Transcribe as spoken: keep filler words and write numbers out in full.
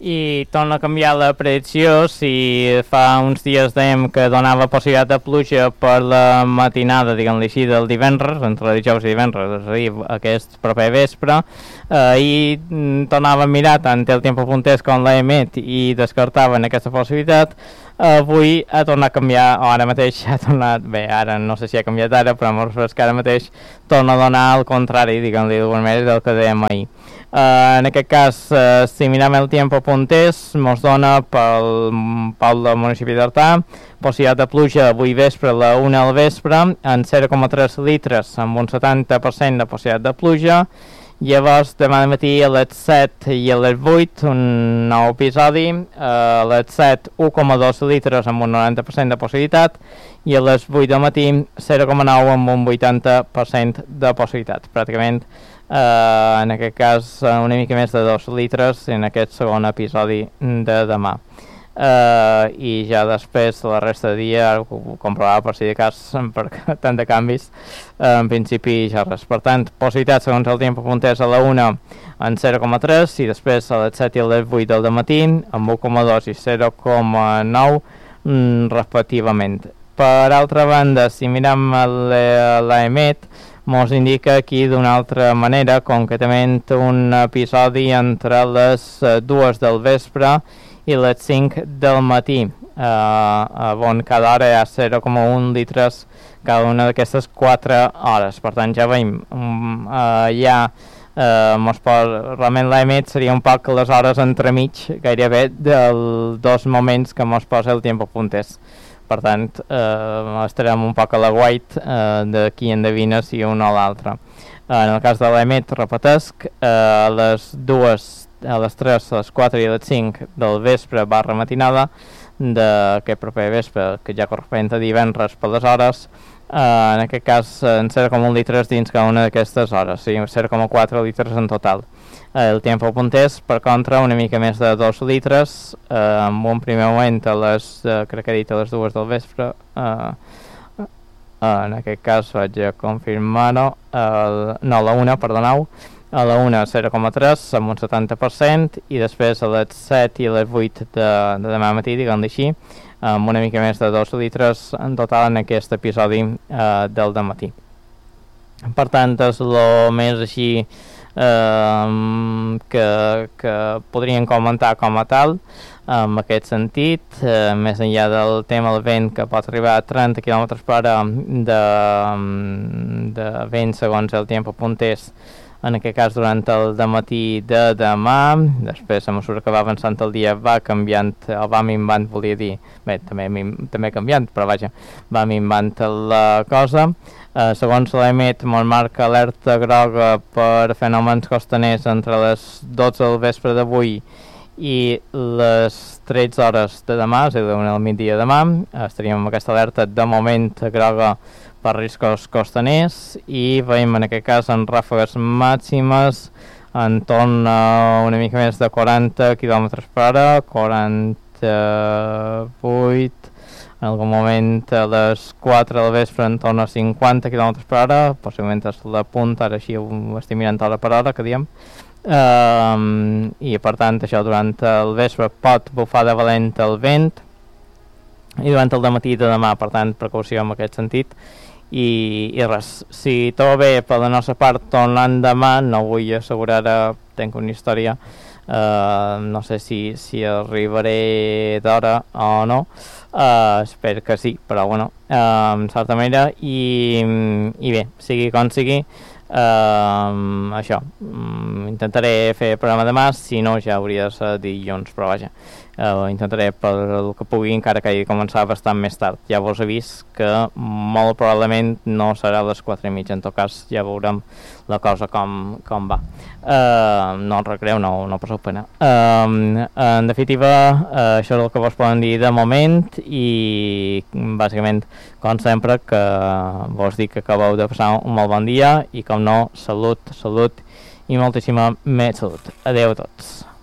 i torna a canviar la predicció. Si fa uns dies dèiem que donava possibilitat de pluja per la matinada, diguem-li així, del divendres, entre dijous i divendres, és a dir, aquest proper vespre, eh, i tornava a mirar tant el Tiempo.es com l'E M E T i descartaven aquesta possibilitat. Avui ha tornat a canviar, o ara mateix ha tornat, bé, ara no sé si ha canviat ara, però és que ara mateix torna a donar el contrari, diguem-li d'alguna manera, del que dèiem ahir. Uh, en aquest cas, uh, si mirem el Tiempo.es, mos dona pel Pol del municipi d'Artà possibilitat de pluja avui vespre a la una del vespre, en zero coma tres litres, amb un setanta per cent de possibilitat de pluja. Llavors, demà de matí a les set i a les vuit, un nou episodi, a les set un coma dos litres amb un noranta per cent de possibilitat, i a les vuit del matí zero coma nou amb un vuitanta per cent de possibilitat. Pràcticament, eh, en aquest cas, una mica més de dos litres en aquest segon episodi de demà. Uh, i ja després la resta de dia ara ho comprovava per si de cas per tant de canvis, uh, en principi ja res. Per tant, possibilitat segons el Tiempo.es a la una en zero coma tres i després a les set i a les vuit del matí amb un coma dos i zero coma nou mm, respectivament. Per altra banda, si mirem l'E M E T, mos indica aquí d'una altra manera, concretament un episodi entre les dues del vespre i les cinc del matí, eh, on cada hora hi ha zero coma un litres cada una d'aquestes quatre hores. Per tant, ja veiem, um, eh, ja eh, mos pot, realment l'E M E T seria un poc les hores entremig, gairebé, dels dos moments que mos posa el Tiempo.es. Per tant, eh, estarem un poc a la guait eh, de qui endevina si un o l'altre. Eh, en el cas de l'E M E T, repetesc, eh, les dues a les tres, a les quatre i a les cinc del vespre barra matinada d'aquest proper vespre, que ja correspon a divendres per les hores, eh, en aquest cas en zero coma un litres dins cada una d'aquestes hores, sí, zero coma quatre litres en total. Eh, el Tiempo.es, per contra, una mica més de dos litres, eh, amb un primer moment a les, eh, crec que he dit a les dues del vespre, eh, eh, en aquest cas vaig a confirmar-ho, eh, no, a la una, perdoneu, a la una zero coma tres amb un setanta per cent i després a les set i a les vuit de, de demà matí, diguem-li així, amb una mica més de dos litres en total en aquest episodi eh, del dematí. Per tant, és el més així eh, que, que podríem comentar com a tal, en aquest sentit, eh, més enllà del tema del vent, que pot arribar a trenta quilòmetres per hora de, de vent segons el Tiempo.es, en aquest cas durant el dematí de demà. Després, a mesura que va avançant el dia, va canviant, o va minvant, volia dir, bé, també, també canviant, però vaja, va minvant la cosa. Eh, segons l'E M E T, mos marca alerta groga per fenòmens costaners entre les dotze del vespre d'avui i les tretze hores de demà, és a dir, al migdia de demà. Estaríem amb aquesta alerta de moment groga per riscos costaners i veiem en aquest cas en ràfegues màximes en torn a una mica més de quaranta quilòmetres per hora, quaranta-vuit, en algun moment a les quatre del vespre en torn a cinquanta quilòmetres per hora, possiblement és la punta, ara així ho estic mirant hora per hora, que diem, um, i per tant això durant el vespre pot bufar de valent el vent i durant el dematí de demà, per tant precaució en aquest sentit. I, i res, si tot bé per la nostra part tornant demà, no vull assegurar, tenc una història, uh, no sé si, si arribaré d'hora o no, uh, espero que sí, però bueno, uh, en certa manera, i, i bé, sigui com sigui, uh, això, um, intentaré fer el programa demà, si no ja hauria de ser dilluns, però vaja, Uh, intentaré per el que pugui, encara que hagi de començar bastant més tard. Ja vos he vist que molt probablement no serà a les quatre i mitja, en tot cas ja veurem la cosa com, com va. Uh, no us recreu, no, no passeu pena. Uh, en definitiva, uh, això és el que vos poden dir de moment i bàsicament, com sempre, que vos dic que acabeu de passar un molt bon dia i com no, salut, salut i moltíssima més salut. Adeu a tots.